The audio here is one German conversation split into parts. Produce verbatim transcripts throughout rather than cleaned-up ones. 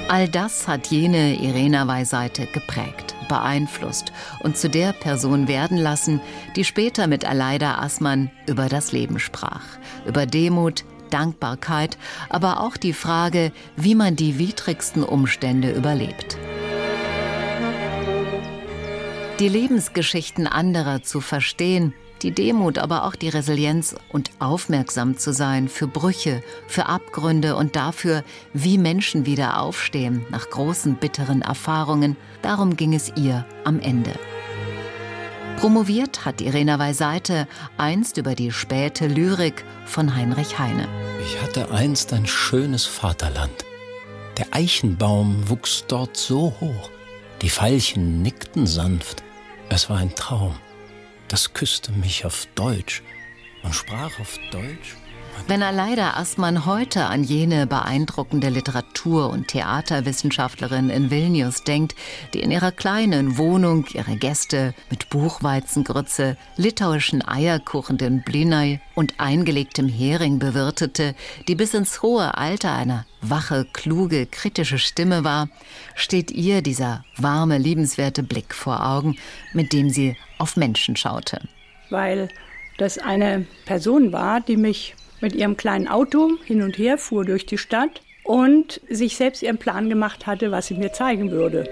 All das hat jene Irena Weiseite geprägt, beeinflusst und zu der Person werden lassen, die später mit Aleida Assmann über das Leben sprach. Über Demut, Dankbarkeit, aber auch die Frage, wie man die widrigsten Umstände überlebt. Die Lebensgeschichten anderer zu verstehen, die Demut, aber auch die Resilienz und aufmerksam zu sein für Brüche, für Abgründe und dafür, wie Menschen wieder aufstehen nach großen, bitteren Erfahrungen, darum ging es ihr am Ende. Promoviert hat Irena Weiseite einst über die späte Lyrik von Heinrich Heine. Ich hatte einst ein schönes Vaterland. Der Eichenbaum wuchs dort so hoch, die Veilchen nickten sanft. Es war ein Traum. Das küsste mich auf Deutsch und sprach auf Deutsch. Wenn Aleida Assmann heute an jene beeindruckende Literatur- und Theaterwissenschaftlerin in Vilnius denkt, die in ihrer kleinen Wohnung ihre Gäste mit Buchweizengrütze, litauischen Eierkuchen, den Blynai und eingelegtem Hering bewirtete, die bis ins hohe Alter eine wache, kluge, kritische Stimme war, steht ihr dieser warme, liebenswerte Blick vor Augen, mit dem sie auf Menschen schaute. Weil das eine Person war, die mich mit ihrem kleinen Auto hin und her fuhr durch die Stadt und sich selbst ihren Plan gemacht hatte, was sie mir zeigen würde.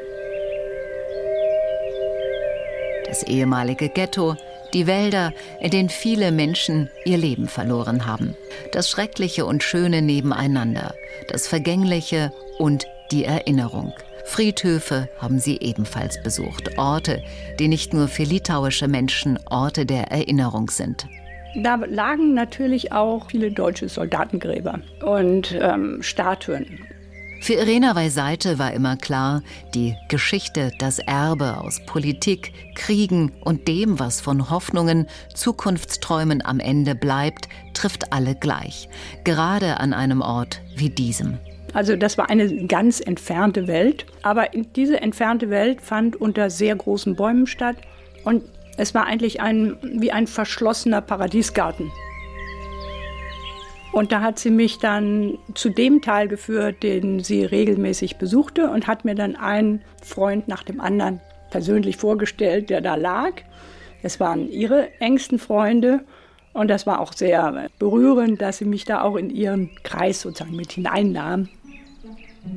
Das ehemalige Ghetto, die Wälder, in denen viele Menschen ihr Leben verloren haben. Das Schreckliche und Schöne nebeneinander, das Vergängliche und die Erinnerung. Friedhöfe haben sie ebenfalls besucht, Orte, die nicht nur für litauische Menschen Orte der Erinnerung sind. Da lagen natürlich auch viele deutsche Soldatengräber und ähm, Statuen. Für Irena Weiseite war immer klar, die Geschichte, das Erbe aus Politik, Kriegen und dem, was von Hoffnungen, Zukunftsträumen am Ende bleibt, trifft alle gleich. Gerade an einem Ort wie diesem. Also das war eine ganz entfernte Welt, aber diese entfernte Welt fand unter sehr großen Bäumen statt und es war eigentlich ein, wie ein verschlossener Paradiesgarten. Und da hat sie mich dann zu dem Teil geführt, den sie regelmäßig besuchte und hat mir dann einen Freund nach dem anderen persönlich vorgestellt, der da lag. Das waren ihre engsten Freunde und das war auch sehr berührend, dass sie mich da auch in ihren Kreis sozusagen mit hineinnahm.